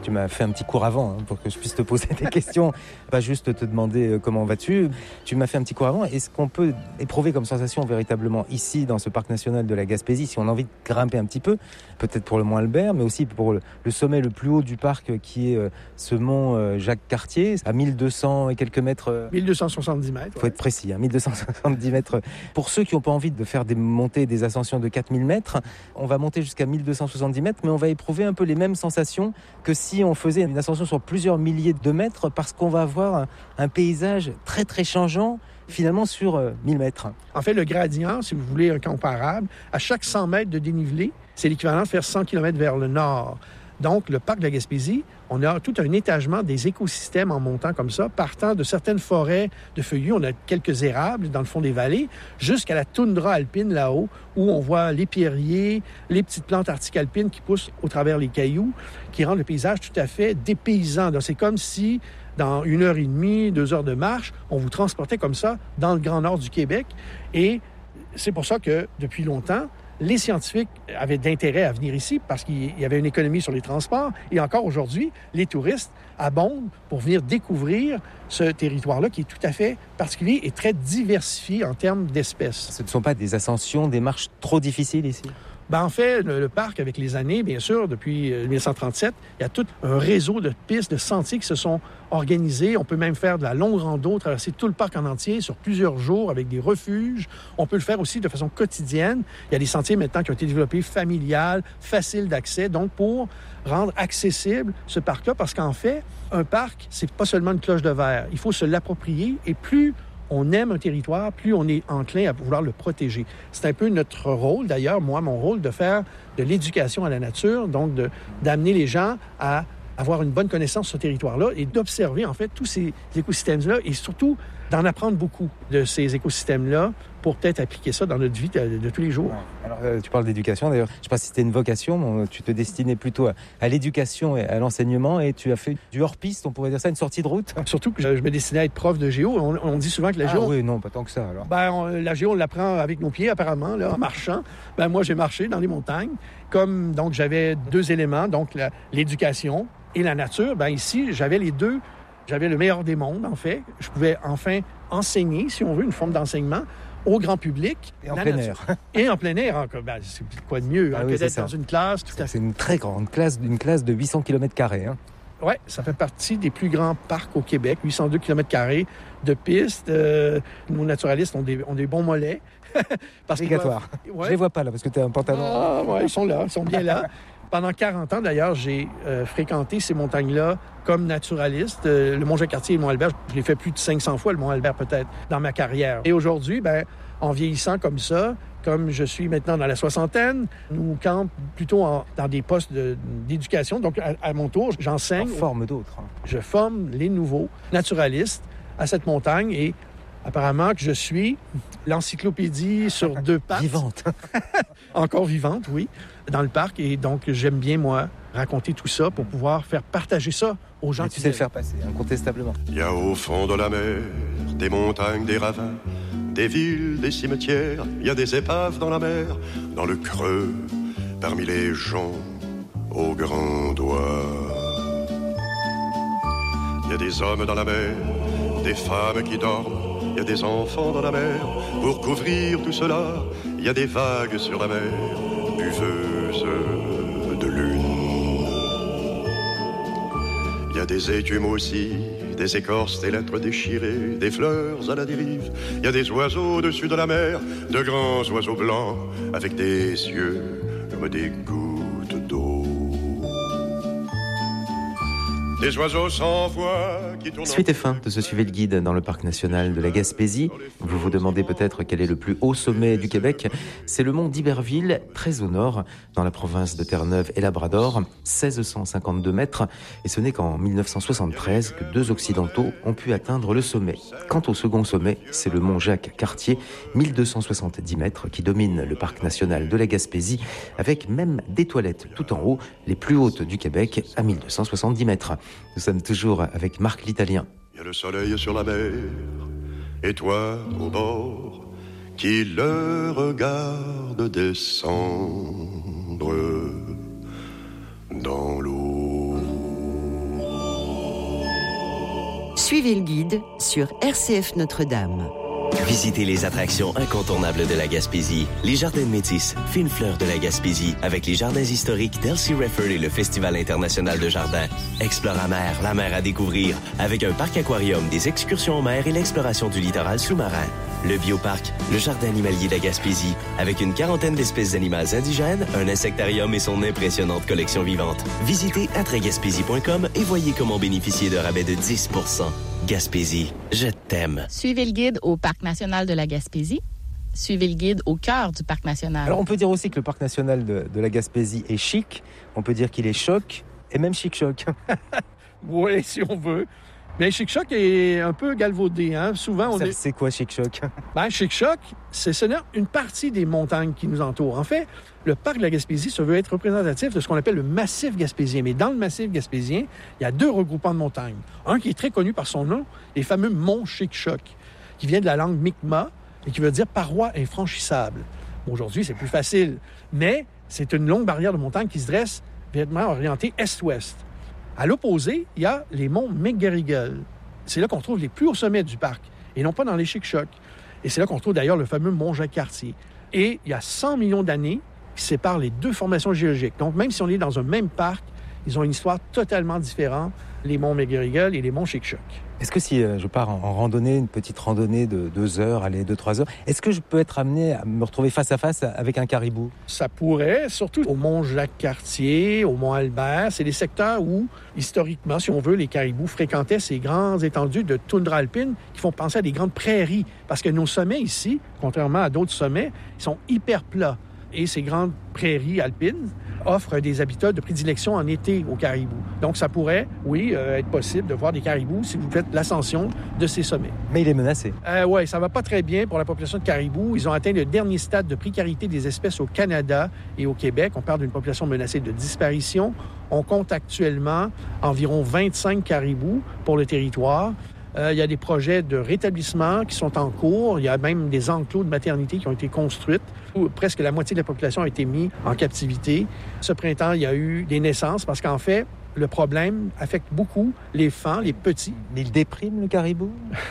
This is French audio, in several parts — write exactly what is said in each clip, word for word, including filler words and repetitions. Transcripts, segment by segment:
Tu m'as fait un petit cours avant hein, pour que je puisse te poser des questions, pas juste te demander euh, comment vas-tu. Tu m'as fait un petit cours avant. Est-ce qu'on peut éprouver comme sensation véritablement ici, dans ce parc national de la Gaspésie, si on a envie de grimper un petit peu, peut-être pour le mont Albert, mais aussi pour le, le sommet le plus haut du parc qui est euh, ce mont euh, Jacques-Cartier, à mille deux cents et quelques mètres. Euh, mille deux cent soixante-dix mètres. Il faut être précis, hein, mille deux cent soixante-dix mètres. Pour ceux qui n'ont pas envie de faire des montées, des ascensions de quatre mille mètres, on va monter jusqu'à mille deux cent soixante-dix mètres, mais on va éprouver un peu les mêmes sensations que si on faisait une ascension sur plusieurs milliers de mètres, parce qu'on va avoir un, un paysage très très changeant, finalement sur euh, mille mètres. En fait, le gradient, si vous voulez un comparable, à chaque cent mètres de dénivelé, c'est l'équivalent de faire cent kilomètres vers le nord. Donc, le parc de la Gaspésie, on a tout un étagement des écosystèmes en montant comme ça, partant de certaines forêts de feuillus, on a quelques érables dans le fond des vallées, jusqu'à la toundra alpine là-haut, où on voit les pierriers, les petites plantes arctiques alpines qui poussent au travers les cailloux, qui rendent le paysage tout à fait dépaysant. Donc, c'est comme si, dans une heure et demie, deux heures de marche, on vous transportait comme ça dans le Grand Nord du Québec. Et c'est pour ça que, depuis longtemps, les scientifiques avaient d'intérêt à venir ici parce qu'il y avait une économie sur les transports. Et encore aujourd'hui, les touristes abondent pour venir découvrir ce territoire-là qui est tout à fait particulier et très diversifié en termes d'espèces. Ce ne sont pas des ascensions, des marches trop difficiles ici? Ben, en fait, le, le parc, avec les années, bien sûr, depuis euh, dix-neuf cent trente-sept, il y a tout un réseau de pistes, de sentiers qui se sont organisés. On peut même faire de la longue rando, traverser tout le parc en entier sur plusieurs jours avec des refuges. On peut le faire aussi de façon quotidienne. Il y a des sentiers maintenant qui ont été développés familiales, faciles d'accès, donc pour rendre accessible ce parc-là, parce qu'en fait, un parc, c'est pas seulement une cloche de verre. Il faut se l'approprier et plus on aime un territoire, plus on est enclin à vouloir le protéger. C'est un peu notre rôle, d'ailleurs, moi, mon rôle, de faire de l'éducation à la nature, donc de, d'amener les gens à avoir une bonne connaissance de ce territoire-là et d'observer, en fait, tous ces écosystèmes-là et surtout d'en apprendre beaucoup de ces écosystèmes-là pour peut-être appliquer ça dans notre vie de, de tous les jours. Alors, euh, tu parles d'éducation, d'ailleurs. Je ne sais pas si c'était une vocation, mais tu te destinais plutôt à, à l'éducation et à l'enseignement et tu as fait du hors-piste, on pourrait dire ça, une sortie de route. Surtout que je, je me destinais à être prof de géo. On, on dit souvent que la géo... Ah oui, non, pas tant que ça, alors. Ben, on, la géo, on l'apprend avec nos pieds, apparemment, là, en marchant. Ben, moi, j'ai marché dans les montagnes. Comme, donc, j'avais deux éléments, donc la, l'éducation et la nature. Ben, ici, j'avais les deux. J'avais le meilleur des mondes, en fait. Je pouvais enfin enseigner, si on veut, une forme d'enseignement au grand public. Et en plein nature. air. Et en plein air. Encore. Ben, c'est quoi de mieux ah hein, oui, que d'être ça. dans une classe tout à fait. C'est une très grande classe, une classe de huit cents kilomètres carrés. Hein. Oui, ça fait partie des plus grands parcs au Québec, huit cent deux kilomètres carrés de pistes. Euh, nos naturalistes ont des, ont des bons mollets. Parce Obligatoire. Doivent... Ouais. Je les vois pas là, parce que tu as un pantalon. Ah, oui, ils sont là, ils sont bien là. Pendant quarante ans, d'ailleurs, j'ai euh, fréquenté ces montagnes-là comme naturaliste. Euh, le mont Jacques-Cartier et le mont Albert, je l'ai fait plus de cinq cents fois, le mont Albert peut-être, dans ma carrière. Et aujourd'hui, ben, en vieillissant comme ça, comme je suis maintenant dans la soixantaine, nous campons plutôt en, dans des postes de, d'éducation. Donc, à, à mon tour, j'enseigne. En forme d'autres. Hein. Je forme les nouveaux naturalistes à cette montagne et apparemment que je suis l'encyclopédie sur deux pattes. Vivante. Encore vivante, oui, dans le parc. Et donc, j'aime bien, moi, raconter tout ça pour pouvoir faire partager ça aux gens. Mais tu sais le faire passer, incontestablement. Il y a au fond de la mer des montagnes, des ravins, des villes, des cimetières. Il y a des épaves dans la mer, dans le creux, parmi les gens aux grands doigts. Il y a des hommes dans la mer, des femmes qui dorment. Il y a des enfants dans la mer. Pour couvrir tout cela, il y a des vagues sur la mer, buveuses de lune. Il y a des écumes aussi, des écorces, des lettres déchirées, des fleurs à la dérive. Il y a des oiseaux au-dessus de la mer, de grands oiseaux blancs, avec des yeux comme des gouttes d'eau. Des oiseaux sans voix qui tournent... Suite et fin de ce Suivez le Guide dans le parc national de la Gaspésie. Vous vous demandez peut-être quel est le plus haut sommet du Québec. C'est le mont d'Iberville, très au nord, dans la province de Terre-Neuve et Labrador, seize cent cinquante-deux mètres. Et ce n'est qu'en dix-neuf cent soixante-treize que deux Occidentaux ont pu atteindre le sommet. Quant au second sommet, c'est le mont Jacques-Cartier, mille deux cent soixante-dix mètres, qui domine le parc national de la Gaspésie, avec même des toilettes tout en haut, les plus hautes du Québec, à mille deux cent soixante-dix mètres. Nous sommes toujours avec Marc l'Italien. Il y a le soleil sur la mer, et toi au bord, qui le regarde descendre. dans l'eau. Suivez le guide sur R C F Notre-Dame. Visitez les attractions incontournables de la Gaspésie. Les Jardins de Métis, fine fleur de la Gaspésie, avec les jardins historiques d'Elsie Redford et le Festival international de jardins. Exploramer, la mer à découvrir, avec un parc aquarium, des excursions en mer et l'exploration du littoral sous-marin. Le bioparc, le jardin animalier de la Gaspésie, avec une quarantaine d'espèces animales indigènes, un insectarium et son impressionnante collection vivante. Visitez attrait gaspésie point com et voyez comment bénéficier de rabais de dix pour cent. Gaspésie, je t'aime. Suivez le guide au Parc national de la Gaspésie. Suivez le guide au cœur du Parc national. Alors on peut dire aussi que le Parc national de, de la Gaspésie est chic, on peut dire qu'il est choc, et même chic-choc. Oui, si on veut. Mais Chic-Choc est un peu galvaudé. Hein? Souvent, on Ça, est... C'est quoi Chic-Choc? Ben, Chic-Choc, c'est seulement une partie des montagnes qui nous entourent. En fait, le parc de la Gaspésie se veut être représentatif de ce qu'on appelle le massif gaspésien. Mais dans le massif gaspésien, il y a deux regroupements de montagnes. Un qui est très connu par son nom, les fameux monts Chic-Choc, qui vient de la langue Mi'kmaq et qui veut dire paroi infranchissable. Bon, aujourd'hui, c'est plus facile, mais c'est une longue barrière de montagne qui se dresse vraiment orientée est-ouest. À l'opposé, il y a les monts McGarrigle. C'est là qu'on trouve les plus hauts sommets du parc, et non pas dans les Chic-Chocs. Et c'est là qu'on trouve d'ailleurs le fameux mont Jacques-Cartier. Et il y a cent millions d'années qui séparent les deux formations géologiques. Donc, même si on est dans un même parc, ils ont une histoire totalement différente, les monts McGarrigle et les monts Chic-Choc. Est-ce que si euh, je pars en, en randonnée, une petite randonnée de deux heures, allez, deux, trois heures, est-ce que je peux être amené à me retrouver face à face avec un caribou? Ça pourrait, surtout au mont Jacques-Cartier, au mont Albert. C'est des secteurs où, historiquement, si on veut, les caribous fréquentaient ces grandes étendues de toundra alpine qui font penser à des grandes prairies. Parce que nos sommets ici, contrairement à d'autres sommets, ils sont hyper plats. Et ces grandes prairies alpines offrent des habitats de prédilection en été aux caribous. Donc, ça pourrait, oui, euh, être possible de voir des caribous si vous faites l'ascension de ces sommets. Mais il est menacé. Euh, oui, ça va pas très bien pour la population de caribous. Ils ont atteint le dernier stade de précarité des espèces au Canada et au Québec. On parle d'une population menacée de disparition. On compte actuellement environ vingt-cinq caribous pour le territoire. Euh, il y a des projets de rétablissement qui sont en cours. Il y a même des enclos de maternité qui ont été construites où presque la moitié de la population a été mise en captivité. Ce printemps, il y a eu des naissances parce qu'en fait, le problème affecte beaucoup les fans, les petits. Mais il déprime, le caribou?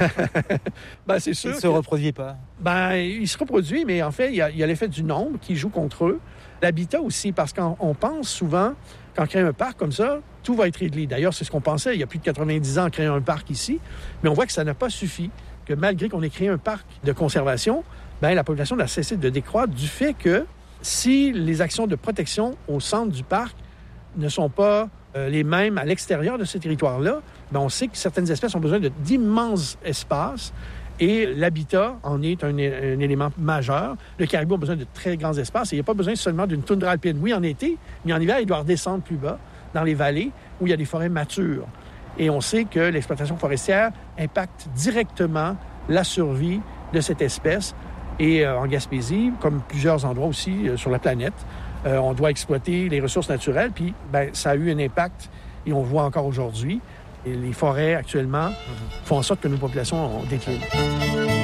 Ben, c'est sûr. Il ne se que... reproduit pas? Ben, il se reproduit, mais en fait, il y a, il y a l'effet du nombre qui joue contre eux. L'habitat aussi, parce qu'on pense souvent, quand on crée un parc comme ça, tout va être réglé. D'ailleurs, c'est ce qu'on pensait il y a plus de quatre-vingt-dix ans, créer un parc ici. Mais on voit que ça n'a pas suffi, que malgré qu'on ait créé un parc de conservation, ben, la population a cessé de décroître du fait que si les actions de protection au centre du parc ne sont pas euh, les mêmes à l'extérieur de ce territoire-là, ben, on sait que certaines espèces ont besoin de, d'immenses espaces et l'habitat en est un, un élément majeur. Le caribou a besoin de très grands espaces et il n'y a pas besoin seulement d'une toundra alpine. Oui, en été, mais en hiver, il doit redescendre plus bas, dans les vallées où il y a des forêts matures. Et on sait que l'exploitation forestière impacte directement la survie de cette espèce. Et euh, en Gaspésie, comme plusieurs endroits aussi euh, sur la planète, euh, on doit exploiter les ressources naturelles. Puis, ben, ça a eu un impact, et on le voit encore aujourd'hui. Et les forêts, actuellement, font en sorte que nos populations déclinent.